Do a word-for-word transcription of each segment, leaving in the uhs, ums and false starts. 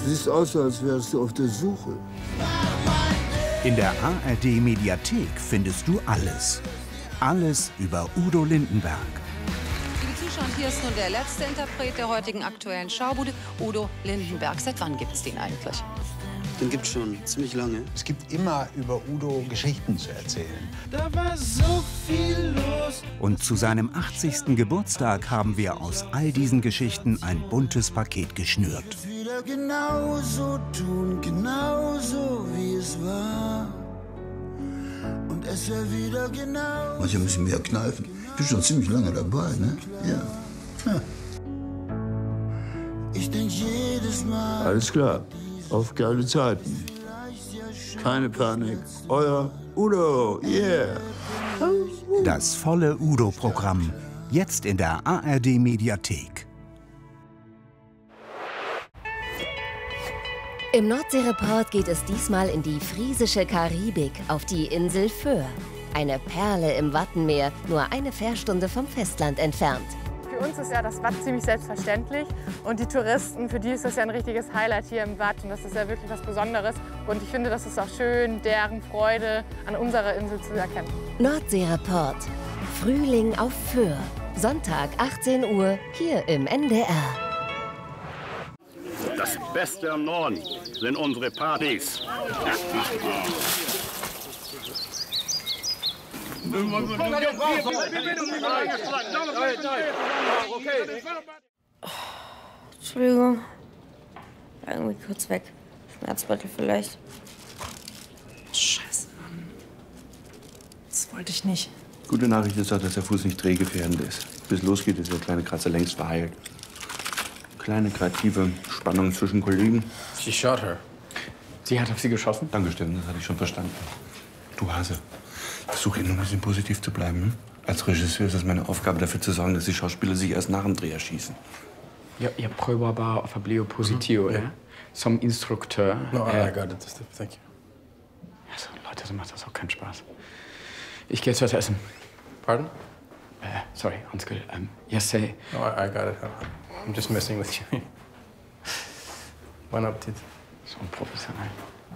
Siehst aus, als wärst du auf der Suche. In der A R D-Mediathek findest du alles. Alles über Udo Lindenberg. Liebe Zuschauer, hier ist nun der letzte Interpret der heutigen aktuellen Schaubude, Udo Lindenberg. Seit wann gibt es den eigentlich? Den gibt's schon ziemlich lange. Es gibt immer über Udo Geschichten zu erzählen. Da war so viel los. Und zu seinem achtzigsten Geburtstag haben wir aus all diesen Geschichten ein buntes Paket geschnürt. Wieder genauso tun, genauso wie es war. Und es wäre wieder genau. Manchmal müssen wir mehr kneifen. Ich bin schon ziemlich lange dabei, ne? Ja. ja. Ich denk jedes Mal. Alles klar. Auf geile Zeiten. Keine Panik. Euer Udo, yeah. Das volle Udo-Programm. Jetzt in der A R D-Mediathek. Im Nordsee-Report geht es diesmal in die friesische Karibik, auf die Insel Föhr. Eine Perle im Wattenmeer, nur eine Fährstunde vom Festland entfernt. Für uns ist ja das Watt ziemlich selbstverständlich und die Touristen, für die ist das ja ein richtiges Highlight hier im Watt und das ist ja wirklich was Besonderes und ich finde, das ist auch schön, deren Freude an unserer Insel zu erkennen. Nordsee-Report. Frühling auf Föhr. Sonntag achtzehn Uhr hier im N D R. Das Beste am Norden sind unsere Partys. Entschuldigung. Irgendwie kurz weg. Schmerzbeutel vielleicht. Scheiße, Mann. Das wollte ich nicht. Gute Nachricht ist auch, dass der Fuß nicht drehgefährdend ist. Bis losgeht, ist der kleine Kratzer längst verheilt. Kleine kreative Spannung zwischen Kollegen. She shot her. Sie hat auf sie geschossen? Danke, Steffen, das hatte ich schon verstanden. Du Hase, versuch nur ein bisschen positiv zu bleiben. Hm? Als Regisseur ist es meine Aufgabe, dafür zu sorgen, dass die Schauspieler sich erst nach dem Dreh erschießen. Ja, jag prövar bara att förbli positiv, mhm. ja. Som Instruktör. No, I got it, thank you. Also, Leute, so macht das auch keinen Spaß. Ich gehe jetzt was essen. Pardon? Äh, sorry, Unskill. Um, yes, say. No, I, I got it. I'm just messing with you. Bon Appetit. So unprofessionell.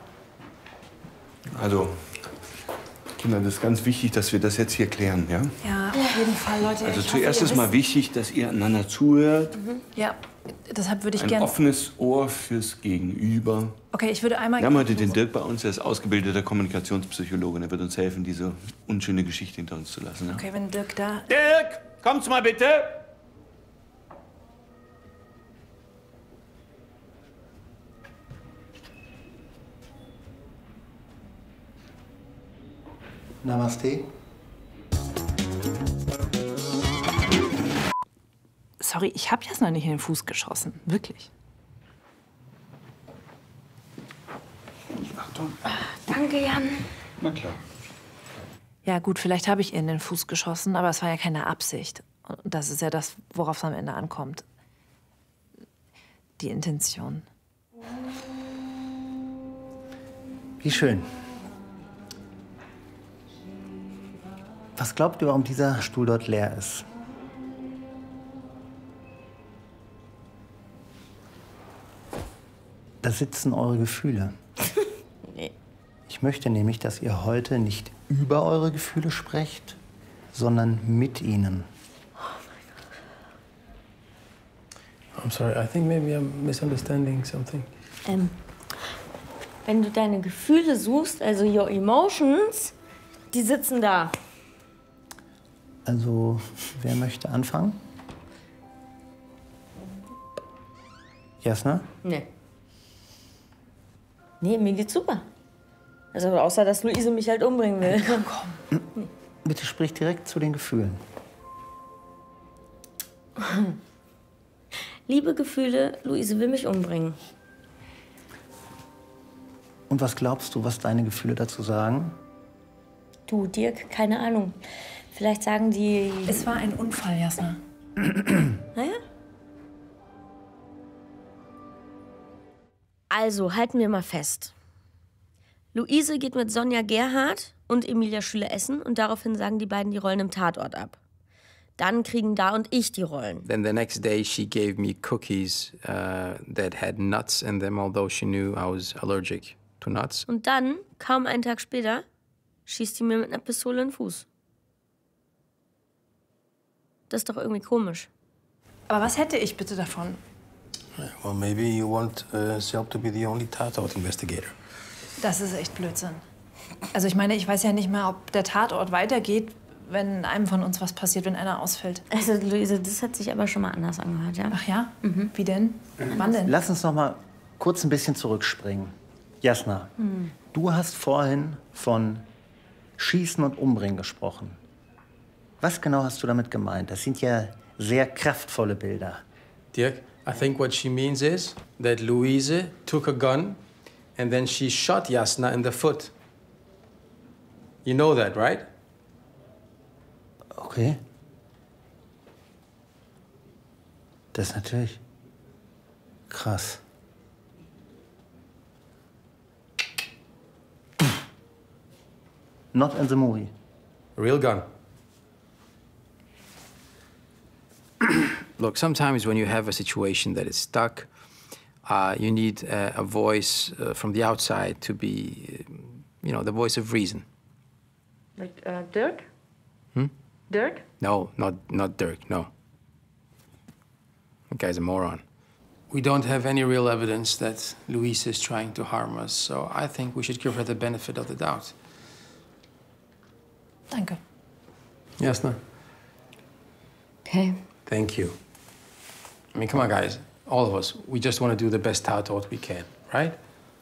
Also, Kinder, das ist ganz wichtig, dass wir das jetzt hier klären, ja? Ja, auf jeden Fall, Leute. Also ich zuerst hoffe, ist mal wisst... wichtig, dass ihr einander zuhört. Mhm. Ja, deshalb würde ich Ein gerne... offenes Ohr fürs Gegenüber. Okay, ich würde einmal... Wir haben heute den Dirk bei uns, der ist ausgebildeter Kommunikationspsychologe. Der wird uns helfen, diese unschöne Geschichte hinter uns zu lassen. Ja? Okay, wenn Dirk da... Dirk, kommst mal bitte! Namaste. Sorry, ich habe Jasna nicht in den Fuß geschossen. Wirklich. Achtung. Danke, Jan. Na klar. Ja gut, vielleicht habe ich ihr in den Fuß geschossen, aber es war ja keine Absicht. Und das ist ja das, worauf es am Ende ankommt. Die Intention. Wie schön. Was glaubt ihr, warum dieser Stuhl dort leer ist? Da sitzen eure Gefühle. Nee. Ich möchte nämlich, dass ihr heute nicht über eure Gefühle sprecht, sondern mit ihnen. I'm sorry, I think maybe I'm misunderstanding something. Ähm, wenn du deine Gefühle suchst, also your emotions, die sitzen da. Also, wer möchte anfangen? Jasna? Nee. Nee, mir geht's super. Also außer, dass Luise mich halt umbringen will. Komm, komm. Bitte sprich direkt zu den Gefühlen. Liebe Gefühle, Luise will mich umbringen. Und was glaubst du, was deine Gefühle dazu sagen? Du, Dirk, keine Ahnung. Vielleicht sagen die... Es war ein Unfall, Jasna. Naja. Also, halten wir mal fest. Luise geht mit Sonja Gerhardt und Emilia Schüler essen und daraufhin sagen die beiden die Rollen im Tatort ab. dann kriegen Da und ich die Rollen. Then the next day she gave me cookies uh, that had nuts in them, although she knew I was allergic to nuts. Und dann, kaum einen Tag später, schießt sie mir mit einer Pistole in den Fuß. Das ist doch irgendwie komisch. Aber was hätte ich bitte davon? Well, maybe you want uh, Selp to be the only Tatort investigator. Das ist echt Blödsinn. Also ich meine, ich weiß ja nicht mehr, ob der Tatort weitergeht, wenn einem von uns was passiert, wenn einer ausfällt. Also Luise, das hat sich aber schon mal anders angehört, ja? Ach ja? Mhm. Wie denn? Wann denn? Lass uns noch mal kurz ein bisschen zurückspringen. Jasna, Hm. du hast vorhin von Schießen und Umbringen gesprochen. Was genau hast du damit gemeint? Das sind ja sehr kraftvolle Bilder. Dirk, I think what she means is that Luise took a gun and then she shot Jasna in the foot. You know that, right? Okay. Das ist natürlich krass. Not in the movie. Real gun. Look, sometimes when you have a situation that is stuck, uh, you need uh, a voice uh, from the outside to be, uh, you know, the voice of reason. Like uh, Dirk? Hmm? Dirk? No, not, not Dirk, no. That guy's a moron. We don't have any real evidence that Louise is trying to harm us, so I think we should give her the benefit of the doubt. Danke. Jasna. Okay. Thank you. I mean, come on, guys. All of us, we just want to do the best Tatort we can, right?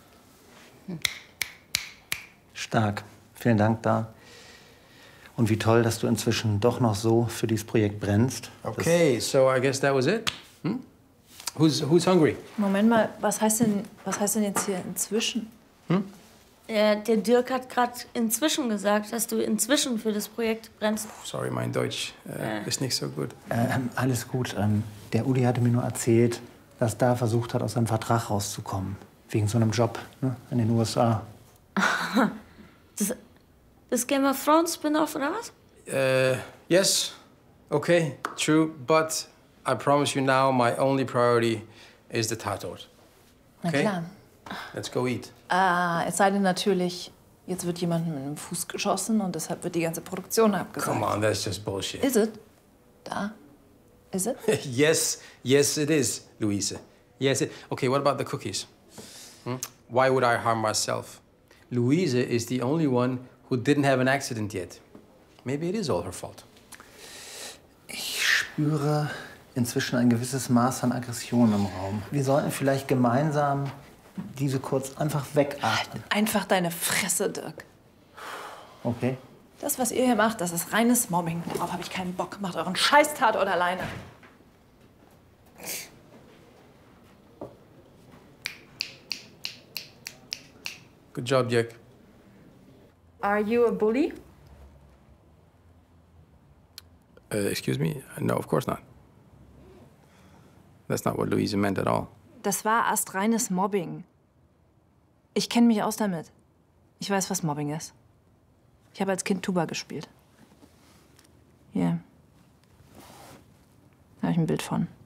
Stark. Vielen Dank da. Und wie toll, dass du inzwischen doch noch so für dieses Projekt brennst. Okay, so I guess that was it. Hm? Who's, who's hungry? Moment mal, was heißt denn, was heißt denn jetzt hier inzwischen? Hm? Der, der Dirk hat gerade inzwischen gesagt, dass du inzwischen für das Projekt brennst. Sorry, mein Deutsch uh, Äh. ist nicht so gut. Ähm, alles gut. Ähm, der Uli hatte mir nur erzählt, dass da versucht hat, aus seinem Vertrag rauszukommen. Wegen so einem Job, ne, in den U S A. Das, das Game of Thrones Spin-off, oder was? Uh, yes, okay, true, but I promise you now, my only priority is the Tatort. Na Okay? klar. Let's go eat. Ah, es sei denn natürlich, jetzt wird jemandem mit dem Fuß geschossen und deshalb wird die ganze Produktion abgesagt. Come on, that's just bullshit. Is it? Da? Is it? Yes, yes it is, Louise. Yes, it... Okay, what about the cookies? Hmm? Why would I harm myself? Louise is the only one who didn't have an accident yet. Maybe it is all her fault. Ich spüre inzwischen ein gewisses Maß an Aggression im Raum. Wir sollten vielleicht gemeinsam diese kurz einfach wegatmen. Einfach deine Fresse, Dirk. Okay. Das, was ihr hier macht, das ist reines Mobbing. Darauf habe ich keinen Bock. Macht euren Scheiß-Tatort alleine. Good job, Dirk. Are you a bully? Uh, excuse me? No, of course not. That's not what Louise meant at all. Das war erst reines Mobbing. Ich kenne mich aus damit. Ich weiß, was Mobbing ist. Ich habe als Kind Tuba gespielt. Hier. Da habe ich ein Bild von.